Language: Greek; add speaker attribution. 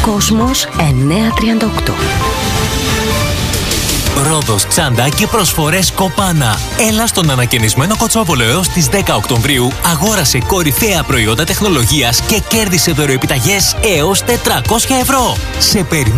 Speaker 1: Κόσμος 938.
Speaker 2: Ρόδος, τσάντα και προσφορές Κοπάνα. Έλα στον ανακαινισμένο Κοτσόβολο έως τις 10 Οκτωβρίου, αγόρασε κορυφαία προϊόντα τεχνολογίας και κέρδισε δωροεπιταγές έως 400 ευρώ. Σε